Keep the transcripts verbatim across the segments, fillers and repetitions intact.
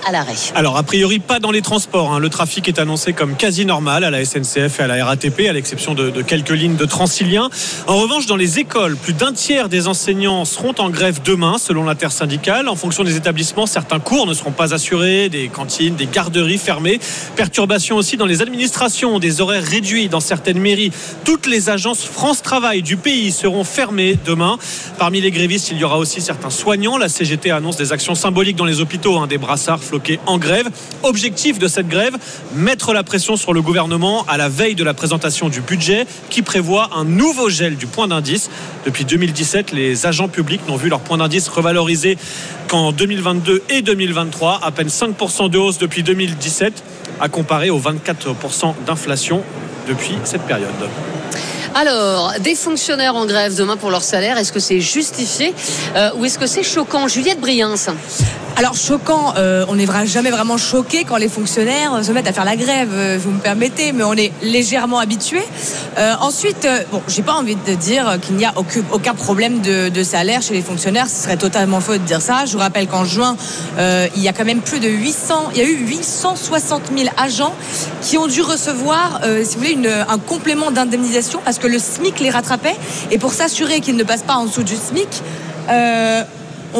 à l'arrêt. Alors, a priori, pas dans les transports. Hein. Le trafic est annoncé comme quasi normal à la S N C F et à la R A T P, à l'exception de, de quelques lignes de Transilien. En revanche, dans les écoles, plus d'un tiers des enseignants seront en grève demain, selon l'intersyndicale. En fonction des établissements, certains cours ne seront pas assurés, des cantines, des garderies fermées. Perturbations aussi dans les administrations, des horaires réduits dans certaines mairies. Toutes les agences France Travail du pays seront fermées demain. Parmi les grévistes, il y aura aussi certains soignants. La C G T annonce des actions symboliques dans les hôpitaux, hein, des brassards floqués en grève. Objectif de cette grève, mettre la pression sur le gouvernement à la veille de la présentation du budget qui prévoit un nouveau gel du point d'indice. Depuis deux mille dix-sept, les agents publics n'ont vu leur point d'indice revalorisé qu'en deux mille vingt-deux et deux mille vingt-trois. À peine cinq pour cent de hausse depuis deux mille dix-sept, à comparer aux vingt-quatre pour cent d'inflation depuis cette période. Alors, des fonctionnaires en grève demain pour leur salaire, est-ce que c'est justifié euh, ou est-ce que c'est choquant? Juliette Briens. Alors choquant, euh, on n'est jamais vraiment choqué quand les fonctionnaires se mettent à faire la grève, euh, vous me permettez, mais on est légèrement habitué. Euh, ensuite, euh, bon, j'ai pas envie de dire qu'il n'y a aucun, aucun problème de, de salaire chez les fonctionnaires, ce serait totalement faux de dire ça. Je vous rappelle qu'en juin, euh, il y a quand même plus de huit cents, il y a eu huit cent soixante mille agents qui ont dû recevoir, euh, si vous voulez, une, un complément d'indemnisation parce que le SMIC les rattrapait, et pour s'assurer qu'ils ne passent pas en dessous du SMIC, euh, On,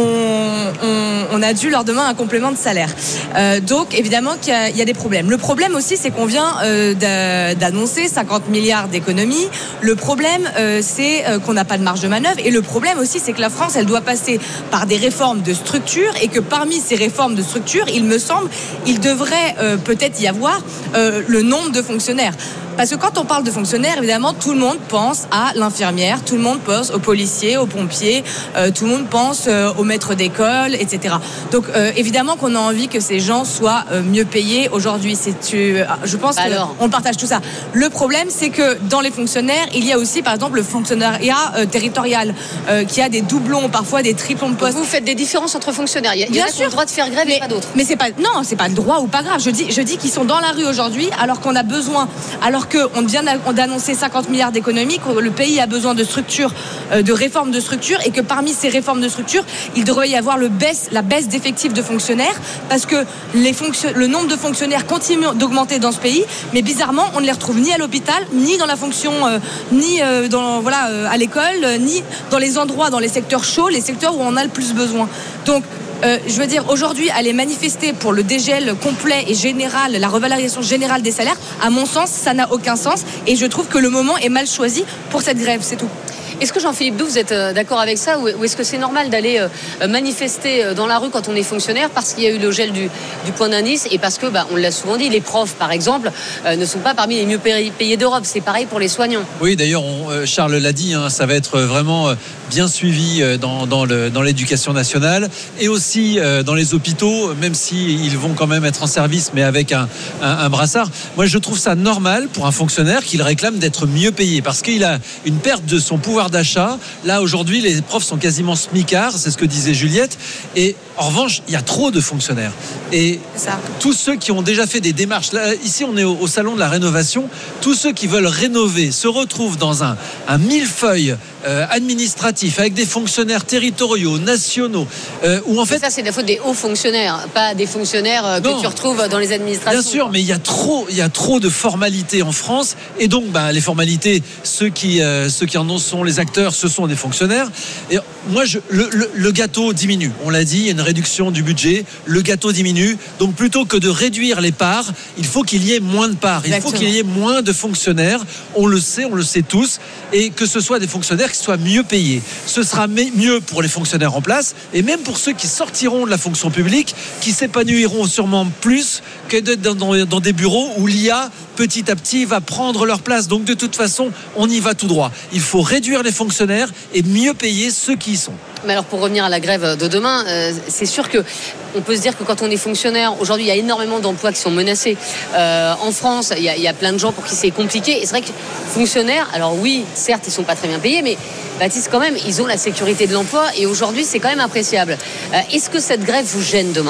on, on a dû leur demander un complément de salaire. Euh, donc évidemment qu'il y a, il y a des problèmes. Le problème aussi, c'est qu'on vient euh, d'annoncer cinquante milliards d'économies. Le problème, euh, c'est euh, qu'on n'a pas de marge de manœuvre. Et le problème aussi, c'est que la France, elle doit passer par des réformes de structure, et que parmi ces réformes de structure, il me semble, il devrait euh, peut-être y avoir euh, le nombre de fonctionnaires. Parce que quand on parle de fonctionnaires, évidemment, tout le monde pense à l'infirmière, tout le monde pense aux policiers, aux pompiers, euh, tout le monde pense euh, aux maîtres d'école, et cetera. Donc, euh, évidemment qu'on a envie que ces gens soient euh, mieux payés aujourd'hui. C'est, euh, je pense qu'on partage tout ça. Le problème, c'est que dans les fonctionnaires, il y a aussi, par exemple, le fonctionnariat euh, territorial, euh, qui a des doublons, parfois des triplons de postes. Vous faites des différences entre fonctionnaires. Il y a, il y en a qui ont le droit de faire grève mais, et pas d'autres. Mais c'est pas, non, c'est pas le droit ou pas grave. Je dis, je dis qu'ils sont dans la rue aujourd'hui, alors qu'on a besoin, alors qu'on vient d'annoncer cinquante milliards d'économies, que le pays a besoin de structures, de réformes de structures, et que parmi ces réformes de structures, il devrait y avoir le baisse, la baisse d'effectifs de fonctionnaires, parce que les fonction, le nombre de fonctionnaires continue d'augmenter dans ce pays, mais bizarrement, on ne les retrouve ni à l'hôpital, ni dans la fonction, euh, ni euh, dans, voilà, euh, à l'école, euh, ni dans les endroits, dans les secteurs chauds, les secteurs où on a le plus besoin. Donc, Euh, je veux dire, aujourd'hui, aller manifester pour le dégel complet et général, la revalorisation générale des salaires, à mon sens, ça n'a aucun sens, et je trouve que le moment est mal choisi pour cette grève, c'est tout. Est-ce que Jean-Philippe Doux, vous êtes d'accord avec ça, ou est-ce que c'est normal d'aller manifester dans la rue quand on est fonctionnaire parce qu'il y a eu le gel du, du point d'indice, et parce que, bah, on l'a souvent dit, les profs, par exemple, euh, ne sont pas parmi les mieux payés d'Europe. C'est pareil pour les soignants. Oui, d'ailleurs, on, euh, Charles l'a dit, hein, ça va être vraiment bien suivi dans, dans, le, dans l'éducation nationale, et aussi euh, dans les hôpitaux, même s'ils vont quand même être en service, mais avec un, un, un brassard. Moi, je trouve ça normal pour un fonctionnaire qu'il réclame d'être mieux payé, parce qu'il a une perte de son pouvoir d'achat. Là, aujourd'hui, les profs sont quasiment smicards, c'est ce que disait Juliette, et en revanche, il y a trop de fonctionnaires, et ça. Tous ceux qui ont déjà fait des démarches, là, ici on est au, au salon de la rénovation, tous ceux qui veulent rénover se retrouvent dans un, un millefeuille euh, administratif avec des fonctionnaires territoriaux, nationaux, euh, où en fait... Mais ça, c'est la faute des hauts fonctionnaires, pas des fonctionnaires euh, que tu retrouves dans les administrations. Bien sûr, mais il y a trop, il y a trop de formalités en France, et donc bah, les formalités, ceux qui, euh, ceux qui en ont sont les acteurs, ce sont des fonctionnaires. Et moi, je, le, le, le gâteau diminue. On l'a dit, il y a une réduction du budget, le gâteau diminue. Donc plutôt que de réduire les parts, il faut qu'il y ait moins de parts. Il Exactement. faut qu'il y ait moins de fonctionnaires. On le sait, on le sait tous, et que ce soit des fonctionnaires qui soient mieux payés. Ce sera mieux pour les fonctionnaires en place, et même pour ceux qui sortiront de la fonction publique, qui s'épanouiront sûrement plus que d'être dans, dans, dans des bureaux où l'I A petit à petit va prendre leur place. Donc de toute façon, on y va tout droit. Il faut réduire les fonctionnaires et mieux payer ceux qui y sont. Mais alors, pour revenir à la grève de demain, euh, c'est sûr que on peut se dire que quand on est fonctionnaire, aujourd'hui, il y a énormément d'emplois qui sont menacés. Euh, en France, il y, a, il y a plein de gens pour qui c'est compliqué. Et c'est vrai que fonctionnaires, alors oui, certes, ils sont pas très bien payés, mais Baptiste, quand même, ils ont la sécurité de l'emploi, et aujourd'hui, c'est quand même appréciable. Euh, est-ce que cette grève vous gêne demain ?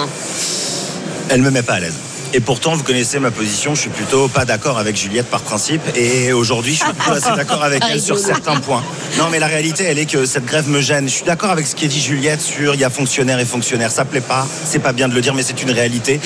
Elle me met pas à l'aise. Et pourtant, vous connaissez ma position, je suis plutôt pas d'accord avec Juliette par principe, et aujourd'hui je suis plutôt assez d'accord avec elle sur certains points. Non, mais la réalité, elle est que cette grève me gêne. Je suis d'accord avec ce qu'a dit Juliette sur il y a fonctionnaires et fonctionnaires, ça plaît pas, c'est pas bien de le dire, mais c'est une réalité.